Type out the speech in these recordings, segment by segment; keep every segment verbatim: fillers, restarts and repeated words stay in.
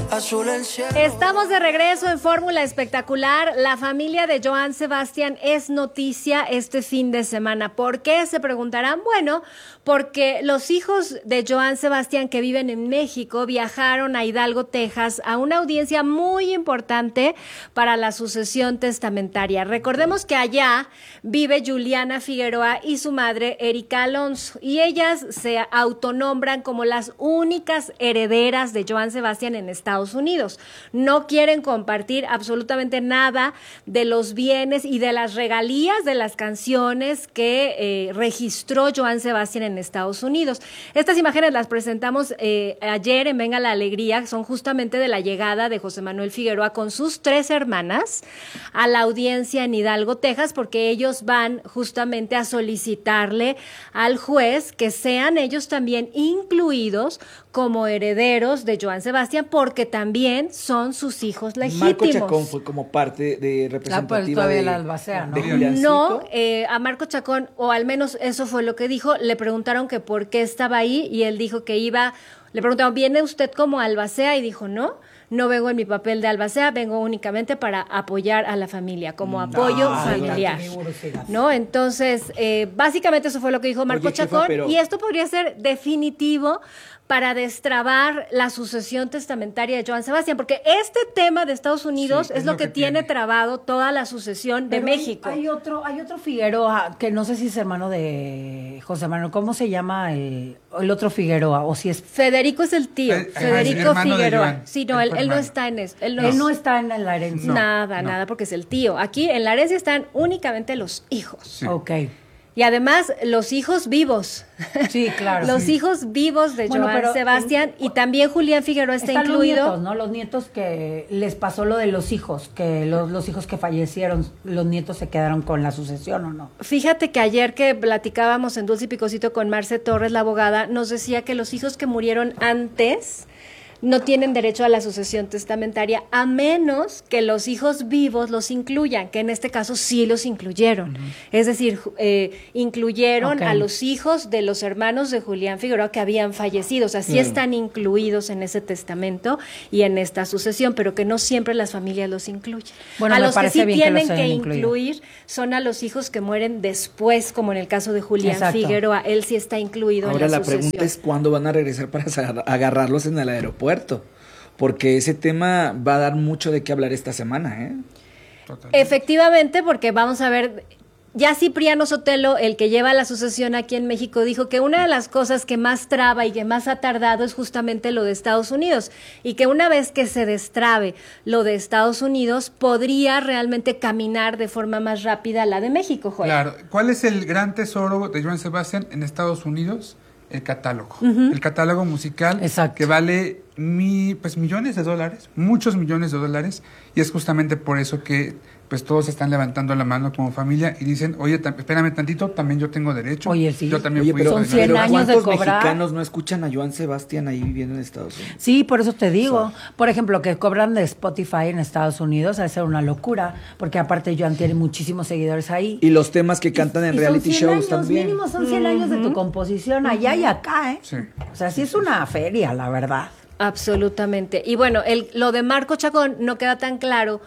azul el cielo. Estamos de regreso en Fórmula Espectacular. La familia de Joan Sebastián es noticia este fin de semana. ¿Por qué? Se preguntarán. Bueno, porque los hijos de Joan Sebastián que viven en México viajaron a Hidalgo, Texas, a una audiencia muy importante para la sucesión testamentaria. Recordemos que allá vive Juliana Figueroa y su madre Erika Alonso, y ellas se autonombran como las únicas herederas de Joan Sebastián en Estados Unidos. No quieren compartir absolutamente nada de los bienes y de las regalías de las canciones que eh, registró Joan Sebastián en Estados Unidos. Estas imágenes las presentamos eh, ayer en Venga la Alegría, son justamente de la llegada de José Manuel Figueroa con sus tres hermanas a la audiencia en Hidalgo, Texas, porque ellos van justamente a solicitarle al juez que sean ellos también incluidos como herederos de Joan Sebastián, porque también son sus hijos legítimos. Marco Chacón fue como parte de representativa ah, pues, de, la albacea, ¿no? de No, eh, a Marco Chacón, o al menos eso fue lo que dijo, le preguntaron que por qué estaba ahí y él dijo que iba, le preguntaron, ¿viene usted como albacea? Y dijo, no, no vengo en mi papel de albacea, vengo únicamente para apoyar a la familia, como apoyo no, familiar, ¿no? Entonces, eh, básicamente eso fue lo que dijo Marco Oye, jefa, Chacón, pero... y esto podría ser definitivo para destrabar la sucesión testamentaria de Joan Sebastián, porque este tema de Estados Unidos sí, es, es lo que, que tiene trabado toda la sucesión de Pero México. Hay, hay otro, hay otro Figueroa, que no sé si es hermano de José Manuel, ¿cómo se llama el, el otro Figueroa? O si es Federico es el tío, el, Federico el Figueroa. Sí, no, él, él no hermano. está en eso. Él no, él es, no está en la herencia. No, nada, no. nada, porque es el tío. Aquí en la herencia están únicamente los hijos. Sí. Ok. Y además, los hijos vivos. Sí, claro. Los sí. hijos vivos de Bueno, Joan pero, Sebastián, eh, y también Julián Figueroa está Están incluido. Los nietos, ¿no? Los nietos que les pasó lo de los hijos, que los, los hijos que fallecieron, los nietos se quedaron con la sucesión, ¿o no? Fíjate que ayer que platicábamos en Dulce y Picosito con Marce Torres, la abogada, nos decía que los hijos que murieron antes no tienen derecho a la sucesión testamentaria, a menos que los hijos vivos los incluyan, que en este caso sí los incluyeron. Uh-huh. Es decir, eh, incluyeron okay. a los hijos de los hermanos de Julián Figueroa que habían fallecido, o sea, sí uh-huh. están incluidos en ese testamento y en esta sucesión, pero que no siempre las familias los incluyen. Bueno, a me los que sí bien tienen que, que incluido. incluir son a los hijos que mueren después, como en el caso de Julián Exacto. Figueroa, él sí está incluido Ahora en la, la sucesión. pregunta es cuándo van a regresar para agarrarlos en el aeropuerto. Porque ese tema va a dar mucho de qué hablar esta semana, ¿eh? Totalmente. Efectivamente, porque vamos a ver, ya Cipriano Sotelo, el que lleva la sucesión aquí en México, dijo que una de las cosas que más traba y que más ha tardado es justamente lo de Estados Unidos, y que una vez que se destrabe lo de Estados Unidos, podría realmente caminar de forma más rápida la de México, Joel. Claro. ¿Cuál es el gran tesoro de Joan Sebastián en Estados Unidos? El catálogo, uh-huh. el catálogo musical. Exacto. Que vale mi, pues millones de dólares, muchos millones de dólares, y es justamente por eso que pues todos están levantando la mano como familia y dicen, oye, t- espérame tantito, también yo tengo derecho. Oye, sí. Yo también Oye, fui pero, son de- cien pero años de ¿cuántos cobrar? mexicanos no escuchan a Joan Sebastián ahí viviendo en Estados Unidos? Sí, por eso te digo. O sea, por ejemplo, que cobran de Spotify en Estados Unidos, ha de ser una locura, porque aparte Joan tiene muchísimos seguidores ahí. Y los temas que cantan en y reality son cien shows años, también. Mínimo son cien uh-huh. años de tu composición allá y acá, ¿eh? Sí. O sea, sí es una feria, la verdad. Absolutamente. Y bueno, el, lo de Marco Chacón no queda tan claro,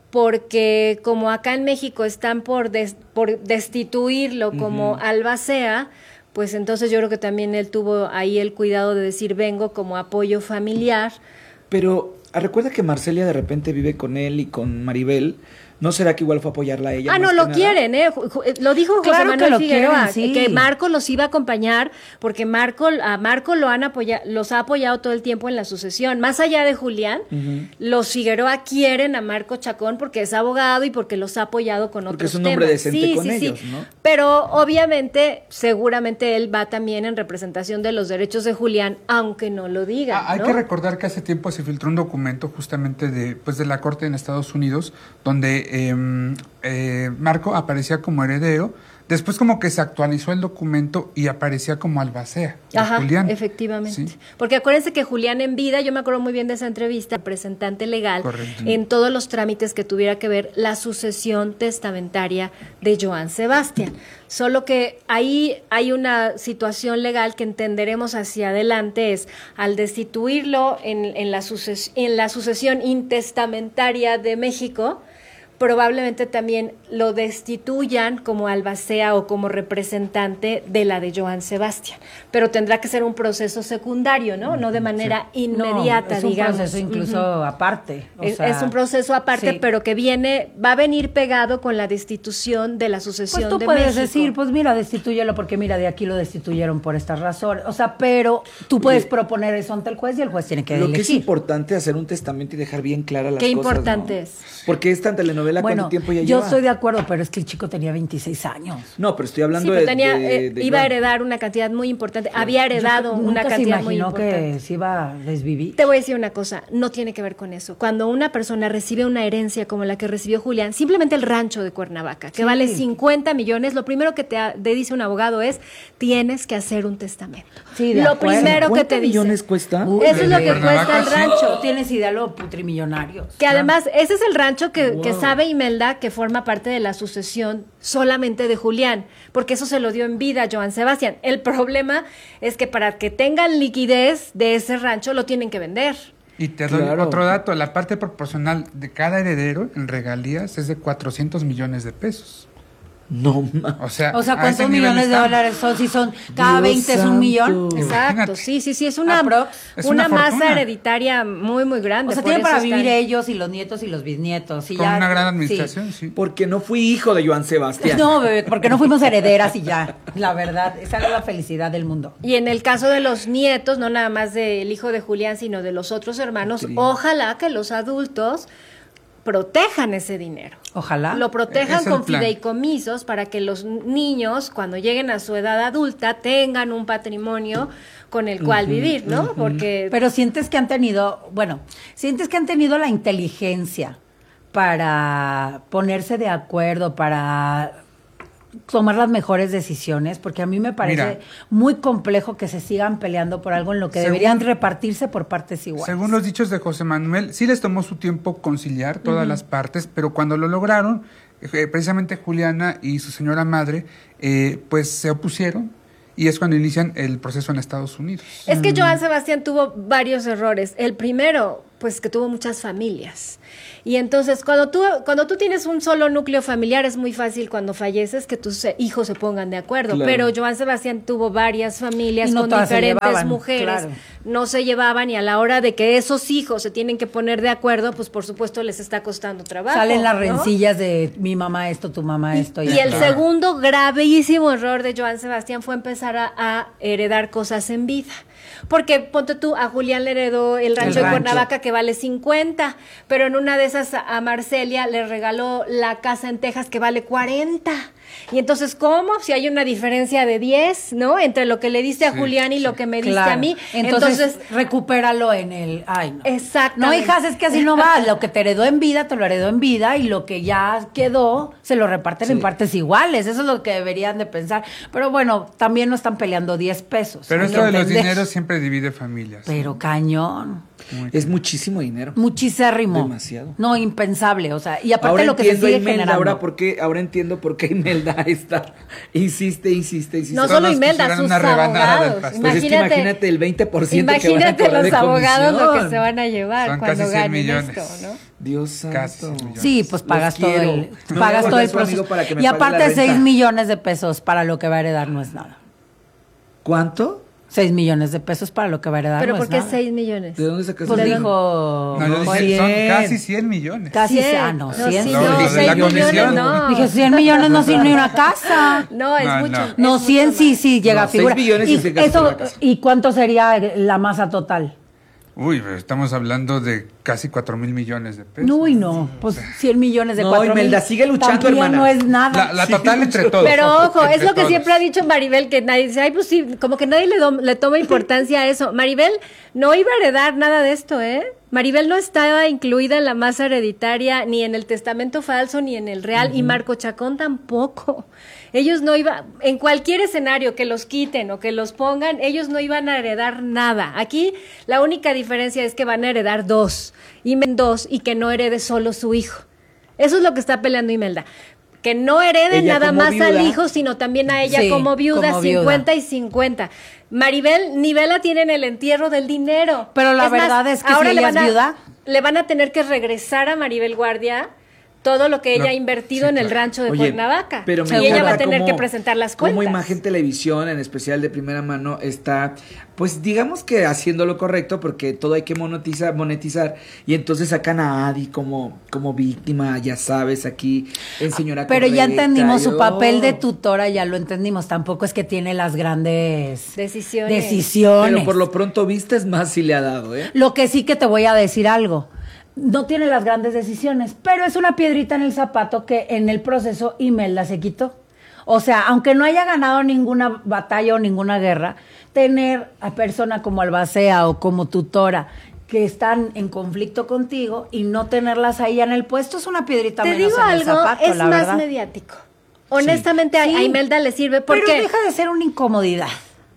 porque como acá en México están por, des, por destituirlo como uh-huh. albacea, pues entonces yo creo que también él tuvo ahí el cuidado de decir, vengo como apoyo familiar. Pero recuerda que Marcelia de repente vive con él y con Maribel. ¿No será que igual fue a apoyarla a ella? Ah, no, lo quieren, ¿eh? Lo dijo José Claro Manuel que lo Figueroa, quieren, sí. que Marco los iba a acompañar, porque Marco, a Marco lo han apoyado, los ha apoyado todo el tiempo en la sucesión. Más allá de Julián, uh-huh. los Figueroa quieren a Marco Chacón porque es abogado y porque los ha apoyado con porque otros temas. Porque es un hombre decente sí, con sí, ellos, sí. ¿no? Pero obviamente, seguramente él va también en representación de los derechos de Julián, aunque no lo diga. Ah, hay ¿no? que recordar que hace tiempo se filtró un documento justamente de, pues, de la Corte en Estados Unidos, donde eh, eh, Marco aparecía como heredero Después como que se actualizó el documento y aparecía como albacea de Ajá, Julián. efectivamente. Sí. Porque acuérdense que Julián en vida, yo me acuerdo muy bien de esa entrevista, representante legal, Correcto. en todos los trámites que tuviera que ver la sucesión testamentaria de Joan Sebastián. Solo que ahí hay una situación legal que entenderemos hacia adelante, es al destituirlo en, en, la, suces, en la sucesión intestamentaria de México, probablemente también lo destituyan como albacea o como representante de la de Joan Sebastián. Pero tendrá que ser un proceso secundario, ¿no? No de manera inmediata, no, es un digamos. proceso incluso Ujú. aparte. o Es, sea, es un proceso aparte, sí. pero que viene, va a venir pegado con la destitución de la Pues sucesión tú de puedes México. decir, pues mira, destituyelo porque mira, de aquí lo destituyeron por estas razones. O sea, pero tú puedes Oye, proponer eso ante el juez y el juez tiene que Lo que es elegir. importante hacer un testamento y dejar bien claras las Qué cosas. importante ¿no? es. Porque esta telenovela, Bueno, ¿cuánto tiempo ya yo lleva? estoy de acuerdo, pero es que el chico tenía veintiséis años. No, pero estoy Sí, hablando pero de, tenía, de- eh, de iba a Joan. heredar una cantidad muy importante. Había heredado Yo- una nunca se cantidad muy imaginó importante. que se iba a desvivir. Te voy a decir una cosa, no tiene que ver con eso. Cuando una persona recibe una herencia como la que recibió Julián, simplemente el rancho de Cuernavaca, que Sí. vale cincuenta millones, lo primero que te, ha- te dice un abogado es, tienes que hacer un testamento. Sí, de lo acuerdo. primero que ¿cincuenta te dice. millones cuesta? Uy, Eso es lo que de cuesta el Cuernavaca, sí. rancho. No tienes idea lo putrimillonarios. Que además, ese es el rancho que, Wow. que sabe Imelda que forma parte de la sucesión solamente de Julián, porque eso se lo dio en vida a Joan Sebastián. El problema es que para que tengan liquidez de ese rancho lo tienen que vender. Y te doy Claro. otro dato, la parte proporcional de cada heredero en regalías es de cuatrocientos millones de pesos. No, ma. O sea, O sea, a ese ¿cuántos nivel millones de estamos. dólares son? Si son cada Dios veinte es un millón. santo. Exacto, Imagínate. sí, sí, sí, es una, Aprox. Es una, una masa fortuna. hereditaria muy, muy grande. O sea, por tienen eso para vivir están- ellos y los nietos y los bisnietos. Y Con ya, una gran sí. administración, sí. Porque no fui hijo de Joan Sebastián. No, bebé, porque no fuimos herederas y ya. La verdad, esa es la felicidad del mundo. Y en el caso de los nietos, no nada más del hijo de Julián, sino de los otros hermanos, Sí. ojalá que los adultos protejan ese dinero. Ojalá. Lo protejan Es el con plan. fideicomisos para que los niños, cuando lleguen a su edad adulta, tengan un patrimonio con el cual vivir, ¿no? Porque Pero sientes que han tenido, bueno, sientes que han tenido la inteligencia para ponerse de acuerdo, para tomar las mejores decisiones, porque a mí me parece Mira. muy complejo que se sigan peleando por algo en lo que Según- deberían repartirse por partes iguales. Según los dichos de José Manuel, sí les tomó su tiempo conciliar todas las partes, pero cuando lo lograron, eh, precisamente Juliana y su señora madre, eh, pues se opusieron y es cuando inician el proceso en Estados Unidos. es que Joan Sebastián tuvo varios errores. El primero, pues que tuvo muchas familias. Y entonces, cuando tú, cuando tú tienes un solo núcleo familiar, es muy fácil cuando falleces que tus eh, hijos se pongan de acuerdo. Claro. Pero Joan Sebastián tuvo varias familias Y no con todas se diferentes llevaban, mujeres. claro. No se llevaban y a la hora de que esos hijos se tienen que poner de acuerdo, pues por supuesto les está costando trabajo. Salen las ¿no? rencillas de mi mamá esto, tu mamá Y, esto. y ya el está. segundo gravísimo error de Joan Sebastián fue empezar a, a heredar cosas en vida. Porque ponte tú, a Julián le heredó el rancho El de rancho. Cuernavaca que vale cincuenta, pero en una de esas a a Marcelia le regaló la casa en Texas que vale cuarenta. Y entonces, ¿cómo? Si hay una diferencia de diez, ¿no? Entre lo que le diste a Sí, Julián y lo que me diste Claro. a mí. Entonces, Entonces, recupéralo en el... Ay, no. exactamente. No, hijas, es que así no va. Lo que te heredó en vida, te lo heredó en vida y lo que ya quedó, se lo reparten Sí. en partes iguales. Eso es lo que deberían de pensar. Pero bueno, también no están peleando diez pesos. Pero hay esto que de los entender. dineros siempre divide familias. Pero cañón. Muy Es muchísimo dinero. Muchísimo. Demasiado. No, impensable. O sea, y aparte Ahora lo que se entiendo, sigue Imelda, generando. ahora, por qué, ahora entiendo por qué Imelda está. Insiste, insiste, insiste. No Todos solo Imelda, quisieran sus una rebanada del abogados. pastel. Pues es que imagínate el veinte por ciento que van a Imagínate cobrar los de abogados lo que comisión. se van a llevar Son cuando casi cien ganen millones. esto, ¿no? Dios santo. Casi cien millones. Sí, pues Los pagas todo quiero. el, No pagas voy a todo el ser su amigo proceso. para que me Y pague aparte la renta. seis millones de pesos para lo que va a heredar no es nada. ¿Cuánto? Seis millones de pesos para lo que va a heredar Pero no ¿por es qué nada. seis millones? ¿De dónde sacaste Pues el- dijo... No, yo No, dije, son cien. casi cien millones. Casi, cien. ah, no, No, cien. sí, No, no, lo de seis la millones comisión. no. Dije, cien millones no sirve ni una casa. No, es No, mucho. no. es No, mucho cien sí, más. sí, llega No, a figura. seis millones y, sí se gasta eso, una casa. ¿y cuánto sería la masa total? Uy, pero estamos hablando de casi cuatro mil millones de pesos. Uy, no, pues cien millones de No, cuatro Imelda, mil sigue luchando, también hermana. no es nada. La, la Sí, total entre mucho. todos. Pero ojo, es entre lo que todos. siempre ha dicho Maribel, que nadie dice, ay, pues sí, como que nadie le, do- le toma importancia a eso. Maribel no iba a heredar nada de esto, ¿eh? Maribel no estaba incluida en la masa hereditaria, ni en el testamento falso, ni en el real, uh-huh. y Marco Chacón tampoco. Ellos no iban, en cualquier escenario que los quiten o que los pongan, ellos no iban a heredar nada. Aquí la única diferencia es que van a heredar dos, y dos, y que no herede solo su hijo. Eso es lo que está peleando Imelda. Que no herede ella nada más viuda. al hijo, sino también a ella Sí, como viuda, como viuda. cincuenta y cincuenta. Maribel ni Vela tienen el entierro del dinero. Pero la Es más, verdad es que ahora si le ella van es a- viuda. le van a tener que regresar a Maribel Guardia todo lo que ella No, ha invertido sí, en el claro. rancho de Oye, Cuernavaca. pero me y ella va a encanta tener cómo- que presentar las cuentas. Como Imagen Televisión, en especial de primera mano, está, pues digamos que haciendo lo correcto, porque todo hay que monetizar, monetizar, y entonces sacan a Adi como, como víctima, ya sabes, aquí en Señora Pero ya Correcta, entendimos y, su papel de oh. tutora, ya lo entendimos. Tampoco es que tiene las grandes Decisiones. decisiones. Pero por lo pronto vistes más si le ha dado, ¿eh? Lo que sí que te voy a decir algo. No tiene las grandes decisiones, pero es una piedrita en el zapato que en el proceso Imelda se quitó. O sea, aunque no haya ganado ninguna batalla o ninguna guerra, tener a persona como Albacea o como tutora que están en conflicto contigo y no tenerlas ahí en el puesto es una piedrita Te menos digo en el algo, zapato, es la más verdad. mediático. Honestamente, a- Sí. a Imelda le sirve. ¿Por Pero qué? deja de ser una incomodidad.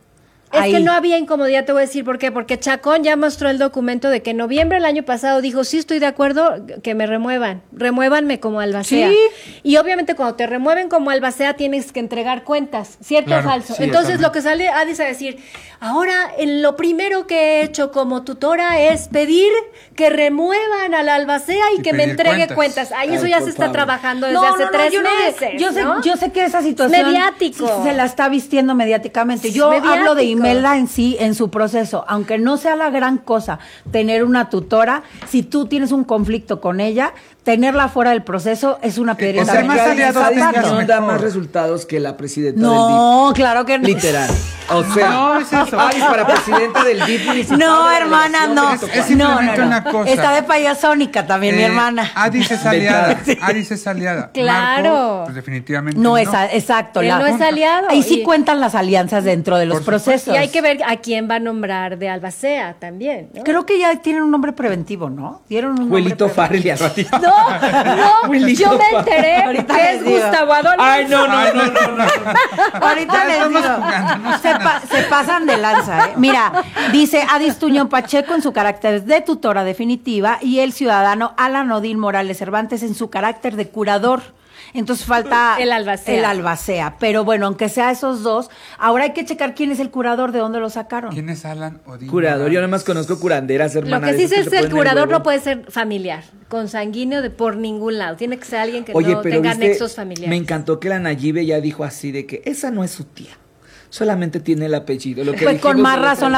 Es Ahí. que no había incomodidad, te voy a decir por qué. Porque Chacón ya mostró el documento de que en noviembre del año pasado dijo, sí estoy de acuerdo que me remuevan, remuévanme como Albacea. Sí. Y obviamente cuando te remueven como Albacea tienes que entregar cuentas, ¿cierto Claro, o falso? sí, Entonces exactamente. lo que sale Adis a decir, ahora en lo primero que he hecho como tutora es pedir que remuevan a la Albacea y, Y que me pedir entregue cuentas. cuentas. Ahí Ay, eso ya por se está favor. trabajando desde No, hace no, no, tres yo no- meses. yo sé, ¿no? yo sé que esa situación Mediático. se la está vistiendo mediáticamente. Es Yo hablo de mediático. Imelda en sí, en su proceso, aunque no sea la gran cosa tener una tutora, si tú tienes un conflicto con ella, tenerla fuera del proceso es una piedrita. Entre en más el Adi- aliados Adi tengas, no da mejor. más resultados que la presidenta No, claro que del no. D I F. Literal. O sea, No, es eso. Adi para presidenta del D I F municipal No, de la hermana, delegación no. Benito Es Juárez. simplemente No, no, no. una cosa. Está de payasónica también, mi Eh, hermana. Adis es aliada. Adis es aliada. Claro. Marco, pues definitivamente No, no. es a- exacto. Él la- no es aliado. Ahí sí Y- cuentan las alianzas dentro de los Por supuesto. procesos. Y hay que ver a quién va a nombrar de Albacea también, ¿no? Creo que ya tienen un nombre preventivo, ¿no? Dieron un nombre Huelito preventivo. Farrell y al ratito. No, no, Huelito yo me Farrell. enteré Ahorita que les es digo. Gustavo Adolfo. Ay, no, no, no, no, no. Ahorita Ya les estamos digo. jugando, no se, pa- se pasan de lanza, ¿eh? Mira, dice Adis Tuñón Pacheco en su carácter de tutora definitiva y el ciudadano Alan Odín Morales Cervantes en su carácter de curador. Entonces falta El Albacea. el Albacea. Pero bueno, aunque sea esos dos, ahora hay que checar quién es el curador, de dónde lo sacaron. ¿Quién es Alan Odín? Curador, yo nada más conozco curanderas, Lo hermana. que de sí esas sé se es que el ponen curador huevo. no puede ser familiar, consanguíneo de por ningún lado. Tiene que ser alguien que Oye, no pero tenga viste, nexos familiares. me encantó que la Nayibe ya dijo así de que esa no es su tía, solamente tiene el apellido. Lo que Pues con dijimos más la otra razón